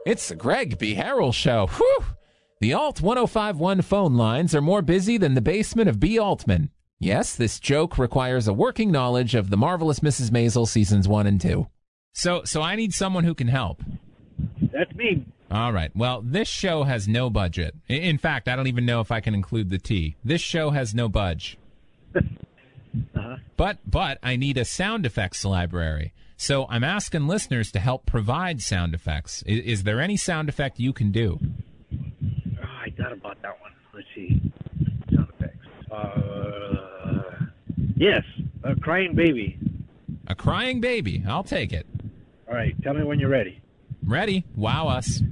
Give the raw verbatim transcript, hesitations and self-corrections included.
It's the Greg B. Harrell Show. Whew! The Alt ten fifty-one phone lines are more busy than the basement of B. Altman. Yes, this joke requires a working knowledge of The Marvelous Missus Maisel seasons one and two. So, so I need someone who can help. That's me. All right. Well, this show has no budget. In fact, I don't even know if I can include the T. This show has no budge. uh-huh. But, but I need a sound effects library. So I'm asking listeners to help provide sound effects. Is, is there any sound effect you can do? Oh, I thought about that one. Let's see. Sound effects. Uh, yes, a crying baby. A crying baby. I'll take it. All right, tell me when you're ready. Ready. Wow us.